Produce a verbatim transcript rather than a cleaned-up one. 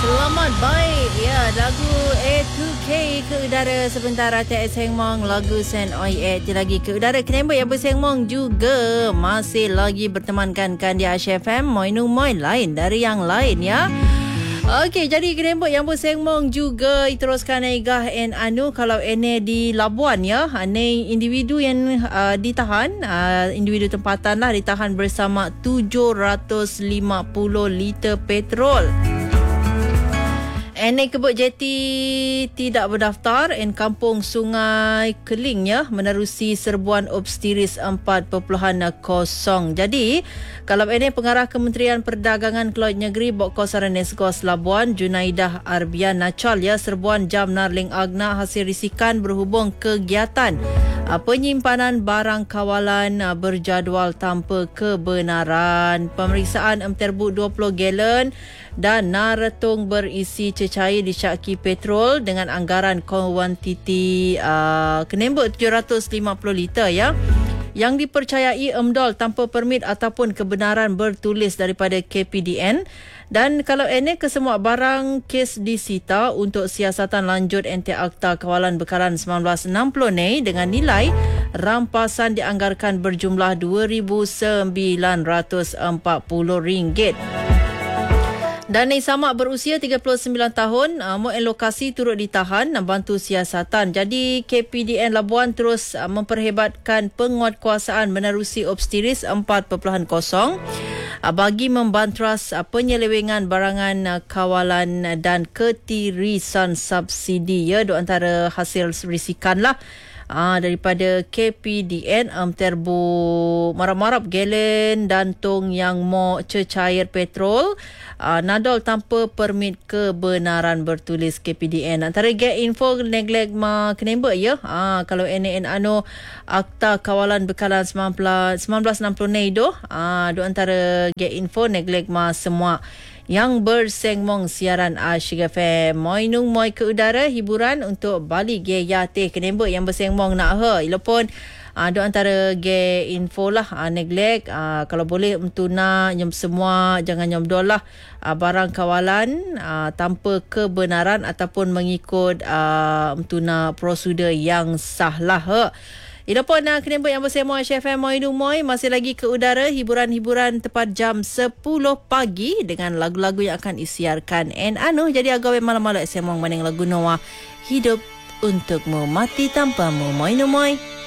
Selamat baik. Ya, lagu A two K ke udara sebentar T S Heng Mong, lagu Sen Oi A lagi ke udara. Kenapa yang berseng Mong juga masih lagi bertemankan kan di Aisyah F M. Moi nu moi lain dari yang lain ya. Okey, jadi kenapa yang berseng Mong juga teruskan egah en anu kalau ene di Labuan ya. Ane individu yang uh, ditahan, uh, individu tempatan lah ditahan bersama tujuh ratus lima puluh liter petrol. Ene Kebut Jeti tidak berdaftar en Kampung Sungai Keling ya menerusi serbuan obstiris empat titik kosong. Jadi kalau ene pengarah Kementerian Perdagangan Keluar Negeri Bok Kosaran Nesgos Labuan Junaidah Arbian Nacal ya serbuan jam narling agna hasil risikan berhubung kegiatan penyimpanan barang kawalan berjadual tanpa kebenaran. Pemeriksaan emterbu dua puluh galon dan naratung berisi cecair disyaki petrol dengan anggaran kuantiti uh, kenembut tujuh ratus lima puluh liter ya, yang dipercayai emdol tanpa permit ataupun kebenaran bertulis daripada K P D N. Dan kalau ini kesemua barang kes disita untuk siasatan lanjut ente Akta Kawalan Bekalan sembilan belas enam puluh ni dengan nilai rampasan dianggarkan berjumlah dua ribu sembilan ratus empat puluh ringgit. Dan Samak berusia tiga puluh sembilan tahun, uh, Mu'en lokasi turut ditahan bantu siasatan. Jadi K P D N Labuan terus uh, memperhebatkan penguatkuasaan menerusi obstiris empat titik kosong uh, bagi membantras uh, penyelewengan barangan uh, kawalan dan ketirisan subsidi ya, dua antara hasil risikan lah. Ah, daripada K P D N um, terbu marap-marap galen dan tong yang mo cecair petrol ah, nadol tanpa permit kebenaran bertulis K P D N. Antara get info neglect ma kenembek ya. Ah, kalau N N ano Akta Kawalan Bekalan sembilan belas enam puluh ni doh. Ah, do antara get info neglect ma semua yang bersengmong siaran Aisyah F M. Moi nung moi ke udara hiburan untuk balik gaya teh kenembek yang bersengmong nak he. Ilepun ada uh, antara ge info lah uh, neglect uh, kalau boleh mentuna nyom semua jangan nyom dolah uh, barang kawalan uh, tanpa kebenaran ataupun mengikut uh, mentuna prosedur yang sah lah he. Ila pun nak kenembek yang bersama Aisyah F M Moi Du Moi masih lagi ke udara hiburan-hiburan tepat jam sepuluh pagi dengan lagu-lagu yang akan disiarkan. And anu jadi agawe malam-malam S M Moi maning lagu Noah Hidup Untukmu Mati Tanpamu Moi Du Moi.